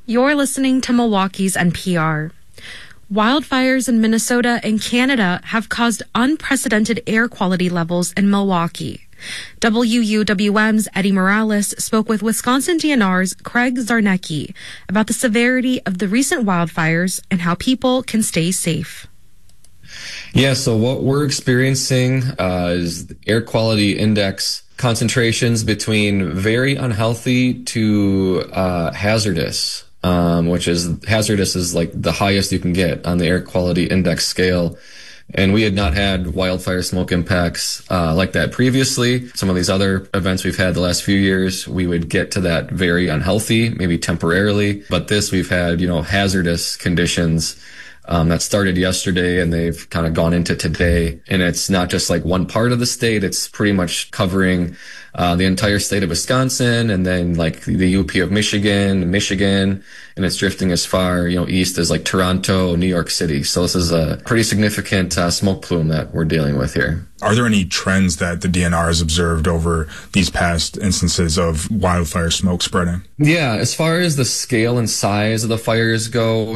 You're listening to Milwaukee's NPR. Wildfires in Minnesota and Canada have caused unprecedented air quality levels in Milwaukee. WUWM's Eddie Morales spoke with Wisconsin DNR's Craig Zarnecki about the severity of the recent wildfires and how people can stay safe. Yeah, so what we're experiencing is air quality index concentrations between very unhealthy to hazardous, which is hazardous is like the highest you can get on the air quality index scale. And we had not had wildfire smoke impacts like that previously. Some of these other events we've had the last few years, we would get to that very unhealthy, maybe temporarily. But this, we've had, hazardous conditions that started yesterday and they've kind of gone into today. And it's not just like one part of the state. It's pretty much covering the entire state of Wisconsin and then like the UP of Michigan, and it's drifting as far, east as like Toronto, New York City. So this is a pretty significant smoke plume that we're dealing with here. Are there any trends that the DNR has observed over these past instances of wildfire smoke spreading? Yeah, as far as the scale and size of the fires go,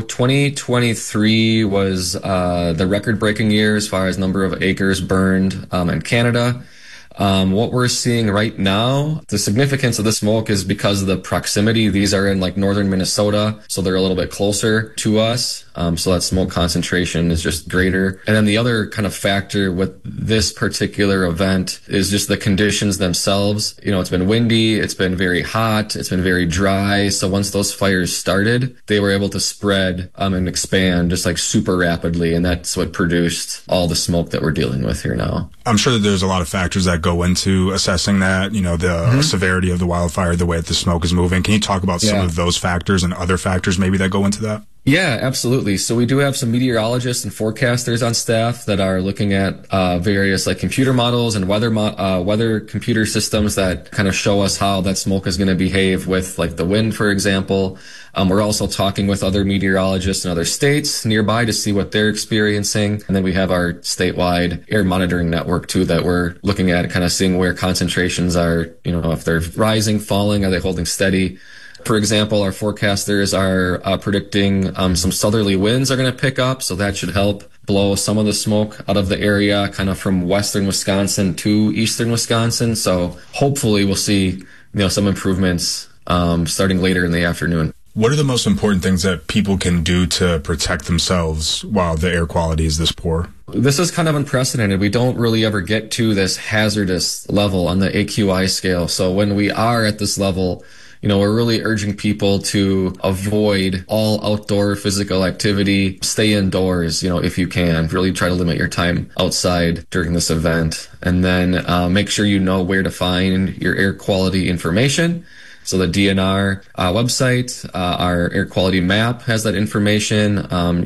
2023 was the record-breaking year as far as number of acres burned in Canada. What we're seeing right now, the significance of the smoke is because of the proximity. These are in like northern Minnesota, so they're a little bit closer to us. So that smoke concentration is just greater. And then the other kind of factor with this particular event is just the conditions themselves. It's been windy, it's been very hot, it's been very dry. So once those fires started, they were able to spread and expand just like super rapidly. And that's what produced all the smoke that we're dealing with here now. I'm sure that there's a lot of factors that go into assessing that, the severity of the wildfire, the way that the smoke is moving. Can you talk about some of those factors and other factors maybe that go into that? Yeah, absolutely. So we do have some meteorologists and forecasters on staff that are looking at various like computer models and weather computer systems that kind of show us how that smoke is going to behave with like the wind, for example. We're also talking with other meteorologists in other states nearby to see what they're experiencing. And then we have our statewide air monitoring network too that we're looking at, kind of seeing where concentrations are, if they're rising, falling, are they holding steady? For example, our forecasters are predicting some southerly winds are going to pick up, so that should help blow some of the smoke out of the area, kind of from western Wisconsin to eastern Wisconsin. So hopefully we'll see, some improvements starting later in the afternoon. What are the most important things that people can do to protect themselves while the air quality is this poor? This is kind of unprecedented. We don't really ever get to this hazardous level on the AQI scale. So when we are at this level, we're really urging people to avoid all outdoor physical activity, stay indoors, if you can. Really try to limit your time outside during this event. And then make sure you know where to find your air quality information. So the DNR website, our air quality map has that information.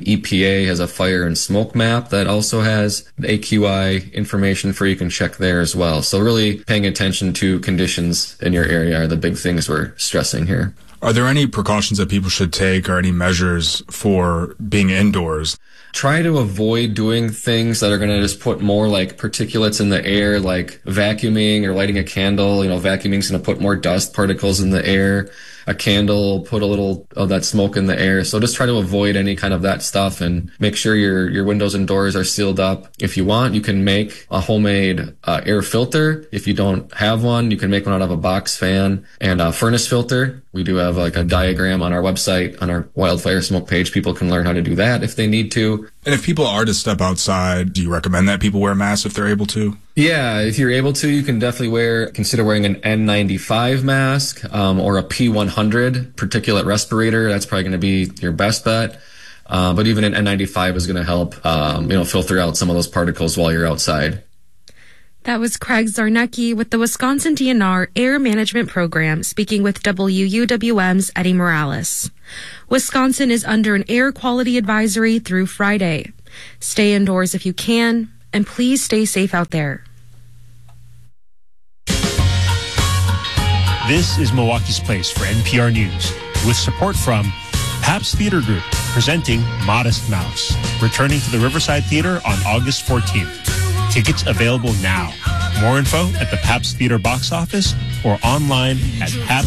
EPA has a fire and smoke map that also has the AQI information for you can check there as well. So really paying attention to conditions in your area are the big things we're stressing here. Are there any precautions that people should take or any measures for being indoors? Try to avoid doing things that are going to just put more like particulates in the air, like vacuuming or lighting a candle. Vacuuming's going to put more dust particles in the air. A candle put a little of that smoke in the air. So just try to avoid any kind of that stuff and make sure your windows and doors are sealed up. If you want, you can make a homemade air filter. If you don't have one, you can make one out of a box fan and a furnace filter. We do have like a diagram on our website, on our wildfire smoke page. People can learn how to do that if they need to. And if people are to step outside, do you recommend that people wear masks if they're able to? Yeah, if you're able to, you can definitely consider wearing an N95 mask or a P100 particulate respirator. That's probably going to be your best bet. But even an N95 is going to help, filter out some of those particles while you're outside. That was Craig Zarnecki with the Wisconsin DNR Air Management Program speaking with WUWM's Eddie Morales. Wisconsin is under an air quality advisory through Friday. Stay indoors if you can, and please stay safe out there. This is Milwaukee's Place for NPR News, with support from Pabst Theater Group, presenting Modest Mouse, returning to the Riverside Theater on August 14th. Tickets available now. More info at the Pabst Theater box office or online at Pabst